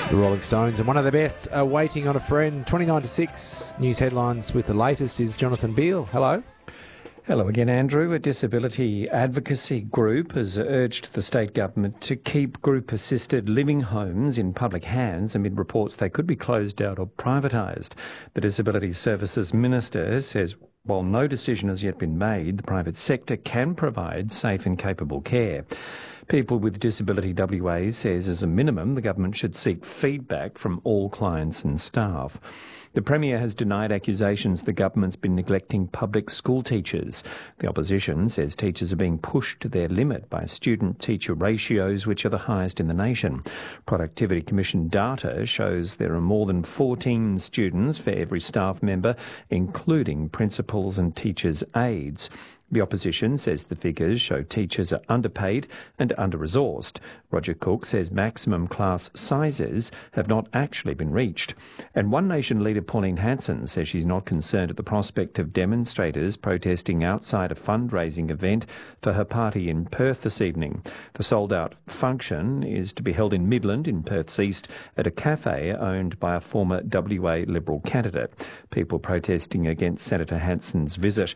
The Rolling Stones and one of the best are waiting on a friend. 29 to 6. News headlines with the latest is Jonathan Beale. Hello. Hello again, Andrew. A disability advocacy group has urged the state government to keep group-assisted living homes in public hands amid reports they could be closed out or privatised. The Disability Services Minister says while no decision has yet been made, the private sector can provide safe and capable care. People with Disability WA says as a minimum the government should seek feedback from all clients and staff. The Premier has denied accusations the government's been neglecting public school teachers. The opposition says teachers are being pushed to their limit by student-teacher ratios which are the highest in the nation. Productivity Commission data shows there are more than 14 students for every staff member, including principals and teachers' aides. The opposition says the figures show teachers are underpaid and under-resourced. Roger Cook says maximum class sizes have not actually been reached. And One Nation leader Pauline Hanson says she's not concerned at the prospect of demonstrators protesting outside a fundraising event for her party in Perth this evening. The sold-out function is to be held in Midland in Perth's east at a cafe owned by a former WA Liberal candidate. People protesting against Senator Hanson's visit